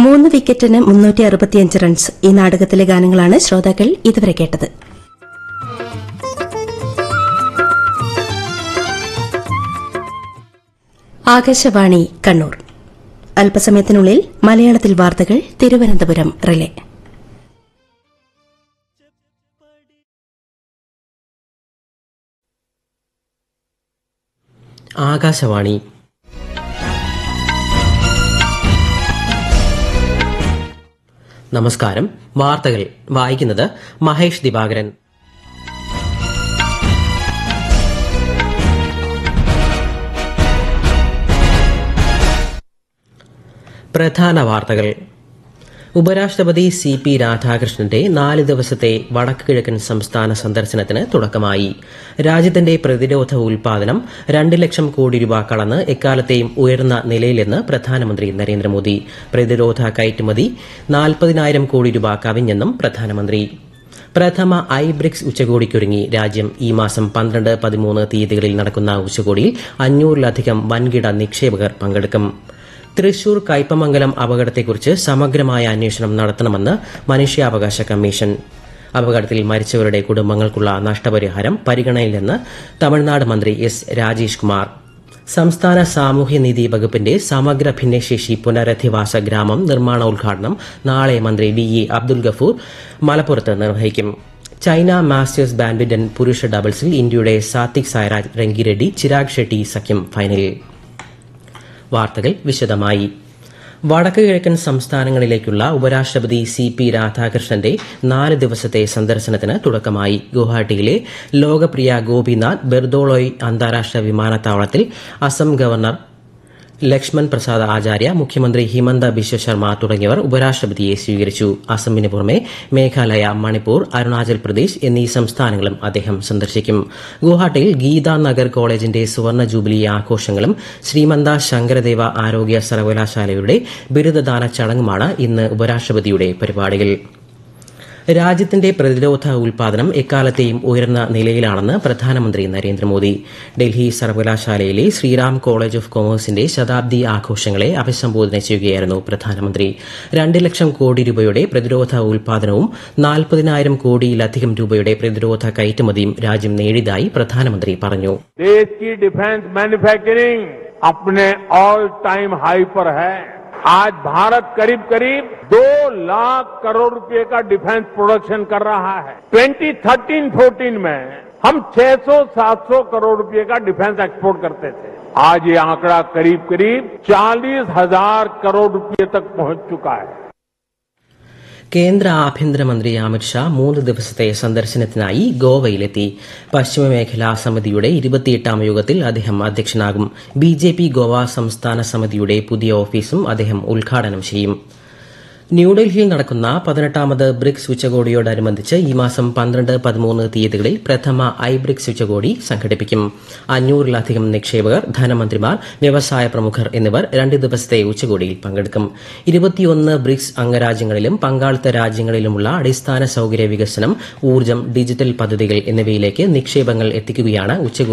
3 വിക്കറ്റിന് 365 റൺസ്. ഈ നാടകത്തിലെ ഗാനങ്ങളാണ് ശ്രോതാക്കൾ ഇതുവരെ കേട്ടത്. ആകാശവാണി കണ്ണൂർ. അല്പസമയത്തിനുള്ളിൽ മലയാളത്തിൽ വാർത്തകൾ തിരുവനന്തപുരം റിലേ. ആകാശവാണി. നമസ്കാരം. വാർത്തകൾ വായിക്കുന്നത് മഹേഷ് ദിവാകരൻ. പ്രധാന വാർത്തകൾ. ഉപരാഷ്ട്രപതി CP രാധാകൃഷ്ണന്റെ 4 ദിവസത്തെ വടക്ക് കിഴക്കൻ സംസ്ഥാന സന്ദർശനത്തിന് തുടക്കമായി. രാജ്യത്തിന്റെ പ്രതിരോധ ഉൽപാദനം 2 ലക്ഷം കോടി രൂപ കടന്ന് എക്കാലത്തെയും ഉയർന്ന നിലയിലെന്ന് പ്രധാനമന്ത്രി നരേന്ദ്രമോദി. പ്രതിരോധ കയറ്റുമതി 40,000 കോടി രൂപ കവിഞ്ഞെന്നും പ്രധാനമന്ത്രി. പ്രഥമ ബ്രിക്സ് ഉച്ചകോടിക്കൊരുങ്ങി രാജ്യം. ഈ മാസം 12, 13 തീയതികളിൽ നടക്കുന്ന ഉച്ചകോടിയിൽ 500-ലധികം വൻകിട നിക്ഷേപകർ പങ്കെടുക്കും. തൃശൂർ കയ്പമംഗലം അപകടത്തെക്കുറിച്ച് സമഗ്രമായ അന്വേഷണം നടത്തണമെന്ന് മനുഷ്യാവകാശ കമ്മീഷൻ. അപകടത്തിൽ മരിച്ചവരുടെ കുടുംബങ്ങൾക്കുള്ള നഷ്ടപരിഹാരം പരിഗണനയിലെന്ന് തമിഴ്നാട് മന്ത്രി S. രാജേഷ് കുമാർ. സംസ്ഥാന സാമൂഹ്യനീതി വകുപ്പിന്റെ സമഗ്ര ഭിന്നശേഷി പുനരധിവാസ ഗ്രാമം നിർമ്മാണോദ്ഘാടനം നാളെ മന്ത്രി VE അബ്ദുൽ ഗഫൂർ മലപ്പുറത്ത് നിർവഹിക്കും. ചൈന മാസ്റ്റേഴ്സ് ബാഡ്മിന്റൺ പുരുഷ ഡബിൾസിൽ ഇന്ത്യയുടെ സാത്വിക് സായ്രാജ് രംഗിറെഡ്ഡി ചിരാഗ് ഷെട്ടി സഖ്യം ഫൈനലിൽ. വാർത്തകൾ വിശദമായി. വടക്ക് കിഴക്കൻ സംസ്ഥാനങ്ങളിലേക്കുള്ള ഉപരാഷ്ട്രപതി CP രാധാകൃഷ്ണന്റെ 4 ദിവസത്തെ സന്ദർശനത്തിന് തുടക്കമായി. ഗുവാഹട്ടിയിലെ ലോകപ്രിയ ഗോപിനാഥ് ബെർദോളോയ് അന്താരാഷ്ട്ര വിമാനത്താവളത്തിൽ അസം ഗവർണർ ലക്ഷ്മൺ പ്രസാദ് ആചാര്യ, മുഖ്യമന്ത്രി ഹിമന്ത ബിശ്വ ശർമ്മ തുടങ്ങിയവർ ഉപരാഷ്ട്രപതിയെ സ്വീകരിച്ചു. അസമിന് പുറമെ മേഘാലയ, മണിപ്പൂർ, അരുണാചൽ പ്രദേശ് എന്നീ സംസ്ഥാനങ്ങളും അദ്ദേഹം സന്ദർശിക്കും. ഗുവാഹട്ടിയിൽ ഗീതാ നഗർ കോളേജിന്റെ സുവർണ ജൂബിലി ആഘോഷങ്ങളും ശ്രീമന്ത ശങ്കരദേവ ആരോഗ്യ സർവകലാശാലയുടെ ബിരുദദാന ചടങ്ങുമാണ് ഇന്ന് ഉപരാഷ്ട്രപതിയുടെ പരിപാടികൾ. രാജ്യത്തിന്റെ പ്രതിരോധ ഉൽപാദനം എക്കാലത്തെയും ഉയർന്ന നിലയിലാണെന്ന് പ്രധാനമന്ത്രി നരേന്ദ്രമോദി. ഡൽഹി സർവകലാശാലയിലെ ശ്രീറാം കോളേജ് ഓഫ് കൊമേഴ്സിന്റെ ശതാബ്ദി ആഘോഷങ്ങളെ അഭിസംബോധന ചെയ്യുകയായിരുന്നു പ്രധാനമന്ത്രി. 2 ലക്ഷം കോടി രൂപയുടെ പ്രതിരോധ ഉൽപാദനവും 40,000 കോടിയിലധികം രൂപയുടെ പ്രതിരോധ കയറ്റുമതിയും രാജ്യം നേടിയതായി പ്രധാനമന്ത്രി പറഞ്ഞു. अपने ऑल टाइम हाई पर है. आज भारत करीब 2 लाख करोड़ रुपए का डिफेंस प्रोडक्शन कर रहा है. 2013-14 में हम 600-700 करोड़ रुपए का डिफेंस एक्सपोर्ट करते थे. आज ये आंकड़ा करीब 40,000 करोड़ रुपए तक पहुंच चुका है. കേന്ദ്ര ആഭ്യന്തരമന്ത്രി അമിത്ഷാ 3 ദിവസത്തെ സന്ദർശനത്തിനായി ഗോവയിലെത്തി. പശ്ചിമമേഖലാ സമിതിയുടെ 28ാം യോഗത്തിൽ അദ്ദേഹം അധ്യക്ഷനാകും. BJP ഗോവ സംസ്ഥാന സമിതിയുടെ പുതിയ ഓഫീസും അദ്ദേഹം ഉദ്ഘാടനം ചെയ്യും. ന്യൂഡൽഹിയിൽ നടക്കുന്ന 18ാമത് ബ്രിക്സ് ഉച്ചകോടിയോടനുബന്ധിച്ച് ഈ മാസം 12, 13 തീയതികളിൽ പ്രഥമ ബ്രിക്സ് ഉച്ചകോടി സംഘടിപ്പിക്കും. 500-ലധികം നിക്ഷേപകർ, ധനമന്ത്രിമാർ, വ്യവസായ പ്രമുഖർ എന്നിവർ 2 ദിവസത്തെ ഉച്ചകോടിയിൽ പങ്കെടുക്കും. 21 ബ്രിക്സ് അംഗരാജ്യങ്ങളിലും പങ്കാളിത്ത രാജ്യങ്ങളിലുമുള്ള അടിസ്ഥാന സൌകര്യ വികസനം, ഊർജ്ജം, ഡിജിറ്റൽ പദ്ധതികൾ എന്നിവയിലേക്ക് നിക്ഷേപങ്ങൾ എത്തിക്കുകയാണ് ഉച്ചകോടി